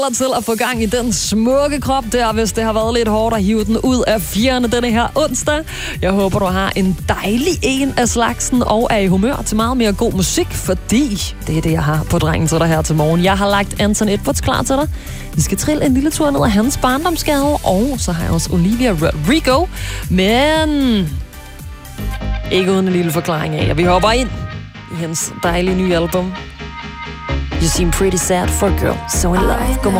til at få gang i den smukke krop der, hvis det har været lidt hårdt at hive den ud af fjerne denne her onsdag. Jeg håber, du har en dejlig en af slagsen og er i humør til meget mere god musik, fordi det er det, jeg har på drengen til dig her til morgen. Jeg har lagt Anton Edwards klar til dig. Vi skal trille en lille tur ned af hans barndomsgade, og så har jeg også Olivia Rodrigo, men ikke uden en lille forklaring af, at vi hopper ind i hendes dejlige nye album. You seem pretty sad for a girl, so in love. Godmorgen.